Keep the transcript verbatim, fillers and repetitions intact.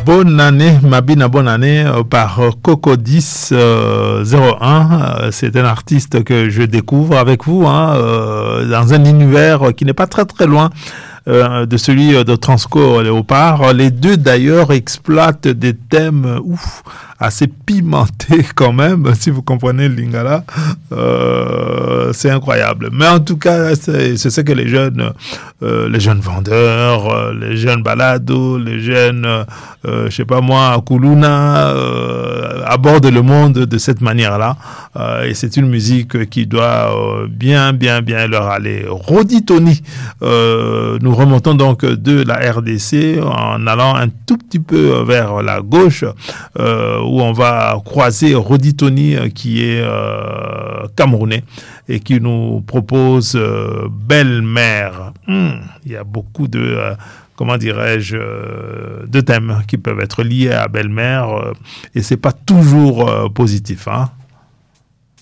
Bonne année, Mabina, bonne année euh, par Coco dix euh, zéro un. Euh, c'est un artiste que je découvre avec vous hein, euh, dans un univers qui n'est pas très très loin euh, de celui de Transco Léopard. Les deux d'ailleurs exploitent des thèmes ouf, assez pimentés quand même, si vous comprenez le lingala. Euh, c'est incroyable. Mais en tout cas, c'est, c'est ce que les jeunes, euh, les jeunes vendeurs, euh, les jeunes balados, les jeunes, euh, je sais pas moi, Kuluna, euh, abordent le monde de cette manière-là. Euh, et c'est une musique qui doit euh, bien, bien, bien leur aller. Rodi Tony, euh, nous remontons donc de la R D C en allant un tout petit peu vers la gauche, euh, où on va croiser Rodi Tony qui est euh, camerounais et qui nous propose euh, Belle-Mère. Hum, il y a beaucoup de, euh, comment dirais-je, euh, de thèmes qui peuvent être liés à Belle-Mère euh, et c'est pas toujours euh, positif, hein.